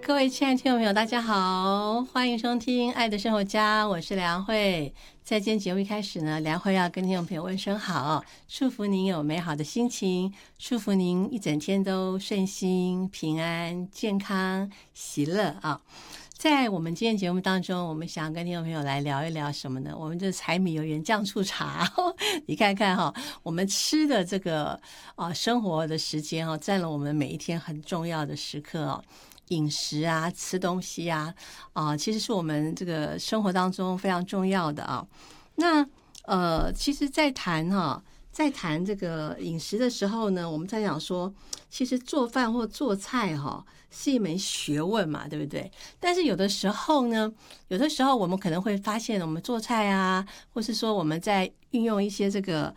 各位亲爱的听众朋友，大家好，欢迎收听《爱的生活家》，我是梁慧。在今天节目一开始呢，梁慧要跟听众朋友问声好，祝福您有美好的心情，祝福您一整天都顺心、平安、健康、喜乐啊！在我们今天节目当中，我们想跟听众朋友来聊一聊什么呢？我们这柴米油盐酱醋茶，你看看哈，我们吃的这个生活的时间占了我们每一天很重要的时刻哦。饮食啊，吃东西啊，其实是我们这个生活当中非常重要的啊。那其实在谈这个饮食的时候呢，我们在讲说，其实做饭或做菜是一门学问嘛，对不对？但是有的时候我们可能会发现，我们做菜啊，或是说我们在运用一些这个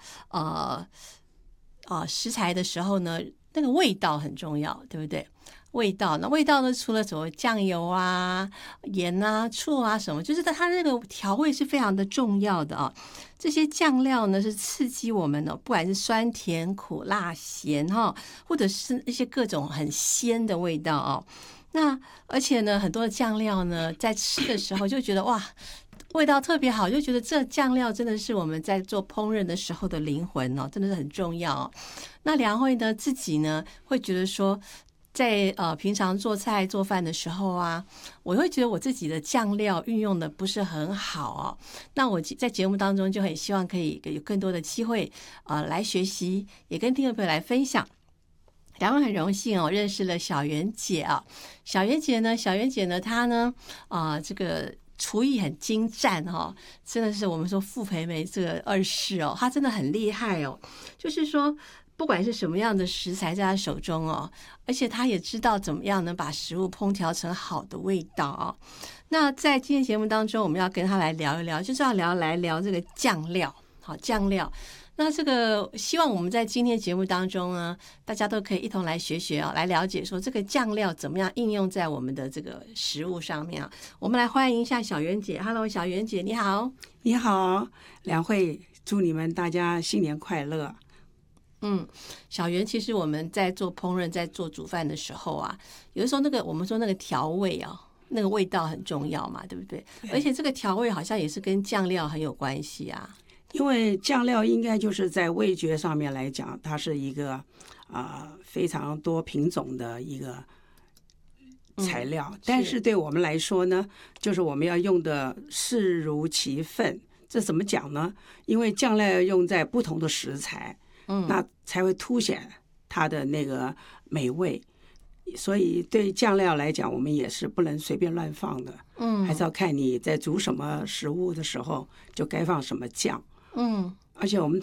食材的时候呢，那个味道很重要，对不对？味道呢，除了什么酱油啊、盐啊、醋啊什么，就是它那个调味是非常的重要的啊。这些酱料呢是刺激我们不管是酸甜苦辣咸或者是一些各种很鲜的味道啊。那而且呢，很多的酱料呢，在吃的时候就觉得哇，味道特别好，就觉得这酱料真的是我们在做烹饪的时候的灵魂真的是很重要那梁慧呢自己呢会觉得说，在平常做菜做饭的时候啊，我会觉得我自己的酱料运用的不是很好那我在节目当中就很希望可以有更多的机会来学习，也跟听众朋友来分享。梁慧很荣幸认识了小媛姐小媛姐呢，她呢这个厨艺很精湛真的是我们说傅培梅这个二世她真的很厉害就是说不管是什么样的食材在她手中而且她也知道怎么样能把食物烹调成好的味道那在今天节目当中，我们要跟她来聊一聊，就是要聊这个酱料酱料。那这个希望我们在今天节目当中呢，大家都可以一同来学来了解说这个酱料怎么样应用在我们的这个食物上面我们来欢迎一下小媛姐。 Hello， 小媛姐你好。 你好，梁慧，祝你们大家新年快乐。 小媛，其实我们在做烹饪在做煮饭的时候有的时候我们说那个调味那个味道很重要嘛，对不对？而且这个调味好像也是跟酱料很有关系因为酱料应该就是在味觉上面来讲，它是一个非常多品种的一个材料，但是对我们来说呢，就是我们要用的适如其分。这怎么讲呢？因为酱料要用在不同的食材，那才会凸显它的那个美味。所以对酱料来讲，我们也是不能随便乱放的，还是要看你在煮什么食物的时候就该放什么酱。而且我们